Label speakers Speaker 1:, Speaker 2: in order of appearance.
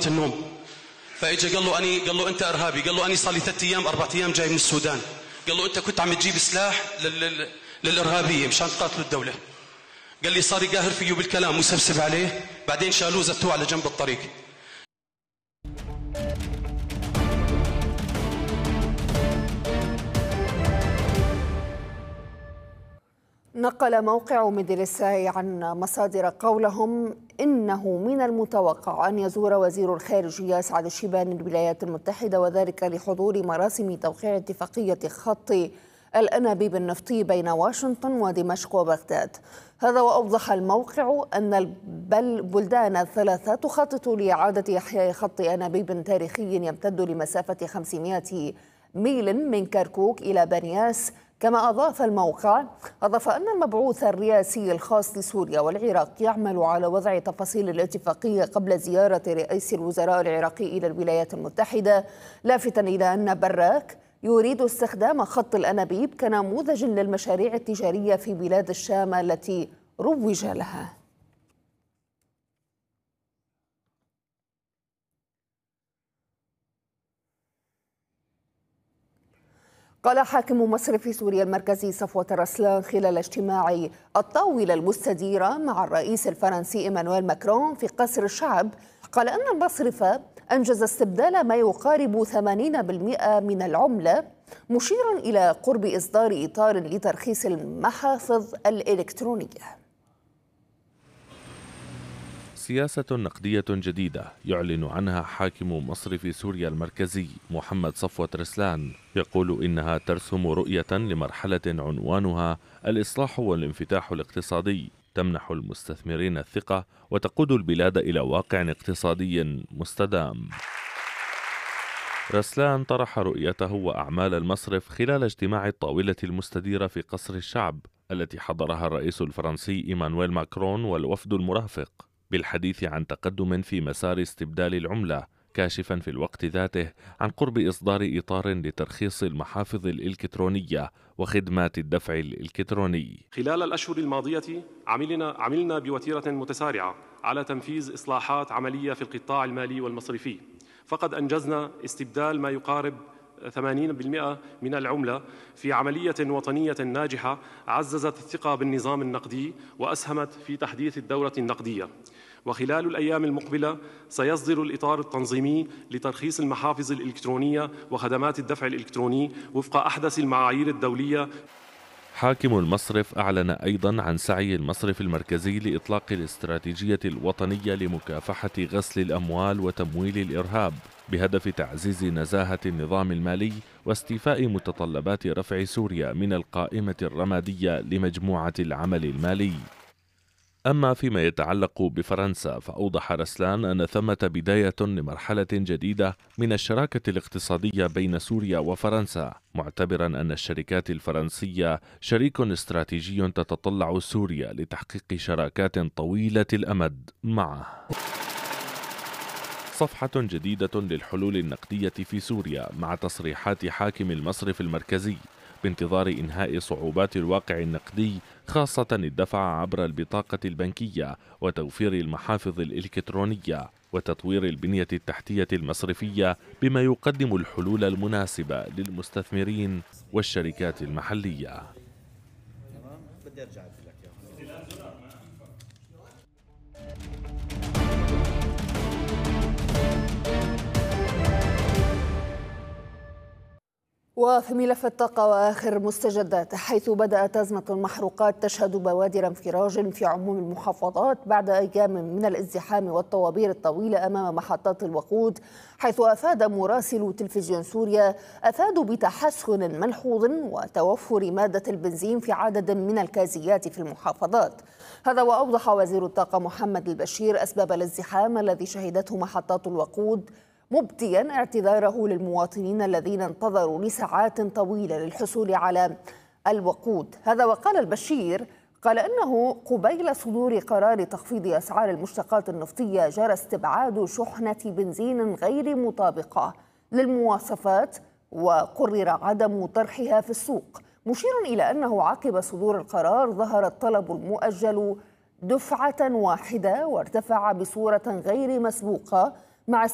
Speaker 1: النوم. فاجى قال له انت ارهابي، قال له انا صار لي 3 ايام 4 ايام جاي من السودان، قال له انت كنت عم تجيب سلاح للارهابيه مشان تقاتلوا الدوله. قال لي صار يقاهر فيه بالكلام وسبسب عليه، بعدين شالوه زتوه على جنب الطريق.
Speaker 2: نقل موقع ميدلساي عن مصادر قولهم إنه من المتوقع أن يزور وزير الخارجية سعد الشيباني الولايات المتحدة، وذلك لحضور مراسم توقيع اتفاقية خط الأنابيب النفطي بين واشنطن ودمشق وبغداد. هذا وأوضح الموقع أن البلدان الثلاثة تخطط لإعادة إحياء خط أنابيب تاريخي يمتد لمسافة 500 ميل من كركوك إلى بنياس. كما أضاف الموقع أن المبعوث الرئاسي الخاص لسوريا والعراق يعمل على وضع تفاصيل الاتفاقية قبل زيارة رئيس الوزراء العراقي إلى الولايات المتحدة، لافتاً إلى أن براك يريد استخدام خط الأنابيب كنموذج للمشاريع التجارية في بلاد الشام التي روج لها. قال حاكم مصرف سوريا المركزي صفوة رسلان خلال اجتماع الطاولة المستديرة مع الرئيس الفرنسي إيمانويل ماكرون في قصر الشعب، قال أن المصرف أنجز استبدال ما يقارب 80% من العملة، مشيرا إلى قرب إصدار إطار لترخيص المحافظ الإلكترونية.
Speaker 3: سياسة نقدية جديدة يعلن عنها حاكم مصرف سوريا المركزي محمد صفوة رسلان، يقول إنها ترسم رؤية لمرحلة عنوانها الإصلاح والانفتاح الاقتصادي، تمنح المستثمرين الثقة وتقود البلاد إلى واقع اقتصادي مستدام. رسلان طرح رؤيته وأعمال المصرف خلال اجتماع الطاولة المستديرة في قصر الشعب التي حضرها الرئيس الفرنسي إيمانويل ماكرون والوفد المرافق، بالحديث عن تقدم في مسار استبدال العملة، كاشفا في الوقت ذاته عن قرب إصدار إطار لترخيص المحافظ الإلكترونية وخدمات الدفع الإلكتروني.
Speaker 4: خلال الأشهر الماضية عملنا بوتيرة متسارعة على تنفيذ إصلاحات عملية في القطاع المالي والمصرفي، فقد أنجزنا استبدال ما يقارب 80% من العملة في عملية وطنية ناجحة عززت الثقة بالنظام النقدي وأسهمت في تحديث الدورة النقدية. وخلال الأيام المقبلة سيصدر الإطار التنظيمي لترخيص المحافظ الإلكترونية وخدمات الدفع الإلكتروني وفق أحدث المعايير الدولية.
Speaker 3: حاكم المصرف أعلن أيضا عن سعي المصرف المركزي لإطلاق الاستراتيجية الوطنية لمكافحة غسل الأموال وتمويل الإرهاب بهدف تعزيز نزاهة النظام المالي واستيفاء متطلبات رفع سوريا من القائمة الرمادية لمجموعة العمل المالي. أما فيما يتعلق بفرنسا، فأوضح رسلان أن ثمة بداية لمرحلة جديدة من الشراكة الاقتصادية بين سوريا وفرنسا، معتبرا أن الشركات الفرنسية شريك استراتيجي تتطلع سوريا لتحقيق شراكات طويلة الأمد معه. صفحة جديدة للحلول النقدية في سوريا مع تصريحات حاكم المصرف المركزي بانتظار إنهاء صعوبات الواقع النقدي، خاصة الدفع عبر البطاقة البنكية وتوفير المحافظ الإلكترونية وتطوير البنية التحتية المصرفية، بما يقدم الحلول المناسبة للمستثمرين والشركات المحلية.
Speaker 2: وفي ملف الطاقة وآخر مستجدات، حيث بدأت أزمة المحروقات تشهد بوادر انفراج في عموم المحافظات بعد أيام من الازدحام والطوابير الطويلة أمام محطات الوقود، حيث أفاد مراسل تلفزيون سوريا بتحسن ملحوظ وتوفر مادة البنزين في عدد من الكازيات في المحافظات. هذا وأوضح وزير الطاقة محمد البشير أسباب الازدحام الذي شهدته محطات الوقود، مبديا اعتذاره للمواطنين الذين انتظروا لساعات طويلة للحصول على الوقود. هذا وقال البشير أنه قبيل صدور قرار تخفيض أسعار المشتقات النفطية جرى استبعاد شحنة بنزين غير مطابقة للمواصفات وقرر عدم طرحها في السوق، مشيرا إلى أنه عقب صدور القرار ظهر الطلب المؤجل دفعة واحدة وارتفع بصورة غير مسبوقة مع